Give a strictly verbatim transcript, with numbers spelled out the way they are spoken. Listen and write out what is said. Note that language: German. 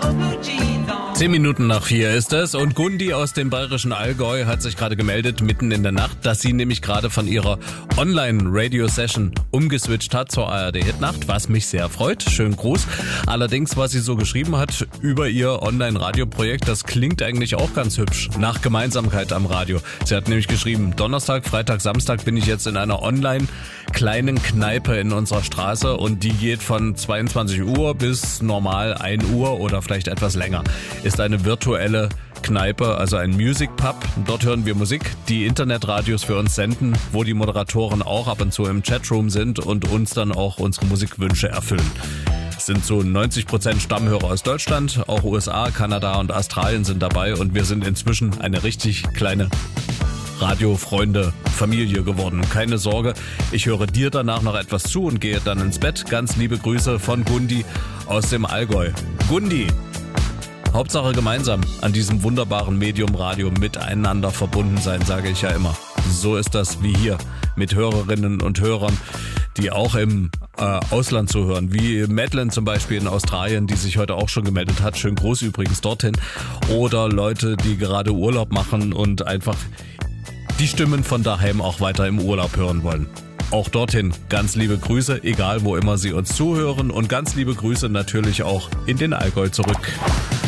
Zehn Minuten nach vier ist es und Gundi aus dem bayerischen Allgäu hat sich gerade gemeldet, mitten in der Nacht, dass sie nämlich gerade von ihrer Online-Radio-Session umgeswitcht hat zur A R D-Hitnacht, was mich sehr freut. Schönen Gruß. Allerdings, was sie so geschrieben hat über ihr Online-Radio-Projekt, das klingt eigentlich auch ganz hübsch. Nach Gemeinsamkeit am Radio. Sie hat nämlich geschrieben, Donnerstag, Freitag, Samstag bin ich jetzt in einer Online-kleinen Kneipe in unserer Straße und die geht von zweiundzwanzig Uhr bis normal ein Uhr oder vielleicht etwas länger. Ist eine virtuelle Kneipe, also ein Music Pub. Dort hören wir Musik, die Internetradios für uns senden, wo die Moderatoren auch ab und zu im Chatroom sind und uns dann auch unsere Musikwünsche erfüllen. Es sind so neunzig Prozent Stammhörer aus Deutschland, auch U S A, Kanada und Australien sind dabei und wir sind inzwischen eine richtig kleine Radiofreunde, Familie geworden. Keine Sorge, ich höre dir danach noch etwas zu und gehe dann ins Bett. Ganz liebe Grüße von Gundi aus dem Allgäu. Gundi! Hauptsache gemeinsam an diesem wunderbaren Medium Radio miteinander verbunden sein, sage ich ja immer. So ist das wie hier mit Hörerinnen und Hörern, die auch im äh, Ausland zuhören, wie Madeline zum Beispiel in Australien, die sich heute auch schon gemeldet hat. Schön groß übrigens dorthin. Oder Leute, die gerade Urlaub machen und einfach die Stimmen von daheim auch weiter im Urlaub hören wollen. Auch dorthin ganz liebe Grüße, egal wo immer Sie uns zuhören und ganz liebe Grüße natürlich auch in den Allgäu zurück.